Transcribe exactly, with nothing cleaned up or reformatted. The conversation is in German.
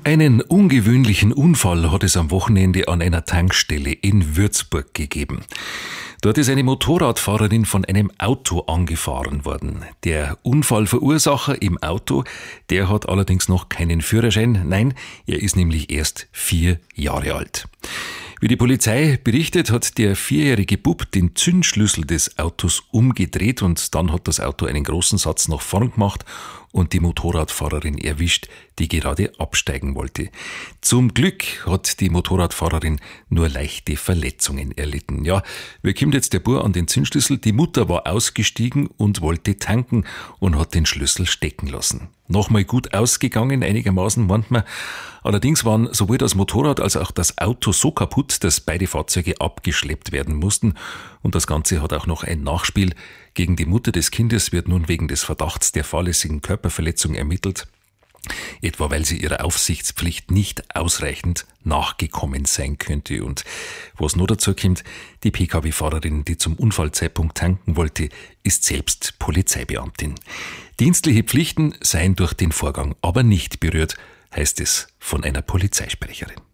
Einen ungewöhnlichen Unfall hat es am Wochenende an einer Tankstelle in Würzburg gegeben. Dort ist eine Motorradfahrerin von einem Auto angefahren worden. Der Unfallverursacher im Auto, der hat allerdings noch keinen Führerschein. Nein, er ist nämlich erst vier Jahre alt. Wie die Polizei berichtet, hat der vierjährige Bub den Zündschlüssel des Autos umgedreht und dann hat das Auto einen großen Satz nach vorn gemacht und die Motorradfahrerin erwischt, die gerade absteigen wollte. Zum Glück hat die Motorradfahrerin nur leichte Verletzungen erlitten. Ja, wie kommt jetzt der Bub an den Zündschlüssel? Die Mutter war ausgestiegen und wollte tanken und hat den Schlüssel stecken lassen. Nochmal gut ausgegangen, einigermaßen meint man. Allerdings waren sowohl das Motorrad als auch das Auto so kaputt, dass beide Fahrzeuge abgeschleppt werden mussten. Und das Ganze hat auch noch ein Nachspiel. Gegen die Mutter des Kindes wird nun wegen des Verdachts der fahrlässigen Körperverletzung ermittelt. Etwa weil sie ihrer Aufsichtspflicht nicht ausreichend nachgekommen sein könnte. Und was noch dazu kommt, die P K W-Fahrerin, die zum Unfallzeitpunkt tanken wollte, ist selbst Polizeibeamtin. Dienstliche Pflichten seien durch den Vorgang aber nicht berührt, heißt es von einer Polizeisprecherin.